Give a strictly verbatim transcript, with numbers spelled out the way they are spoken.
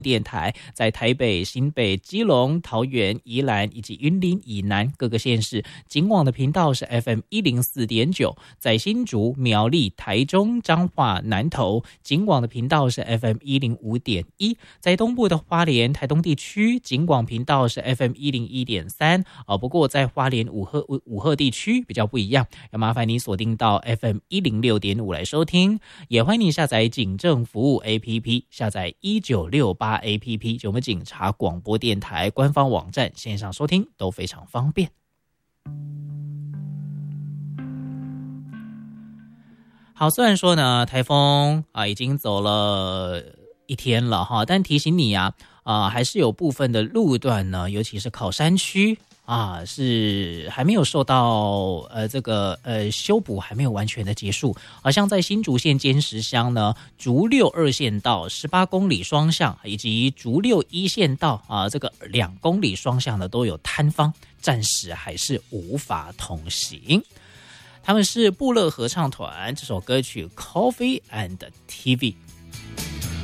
电台，在台北、新北、基隆、桃园、宜兰以及云林以南各个县市，警广的频道是 F M 一零四点九，在新竹、苗栗、台中、彰化、南投，警广的频道是 F M 一零五点一，在东部的花莲、台东地区，警广频道是 F M 一零一点三。哦，不过在花莲五鹤五鹤地区比较不一样，要麻烦你锁定到 F M 一零六点五来收听，也欢迎你下载警政服务 A P P， 下载一九六八 A P P， 就我们警察广播电台官方网站，线上收听都非常方便。好，虽然说呢，台风啊已经走了一天了哈，但提醒你啊，啊还是有部分的路段呢，尤其是靠山区啊，是还没有受到呃这个呃修补，还没有完全的结束。好像在新竹县尖石乡呢，竹六二线道十八公里双向，以及竹六一线道啊这个两公里双向呢，都有坍方，暂时还是无法通行。他们是部落合唱团，这首歌曲《Coffee and T V》。